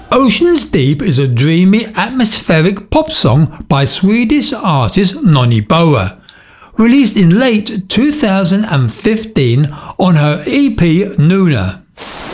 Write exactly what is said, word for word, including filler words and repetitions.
Oceans Deep is a dreamy, atmospheric pop song by Swedish artist Nonny Boa, released in late two thousand fifteen on her E P Nuna.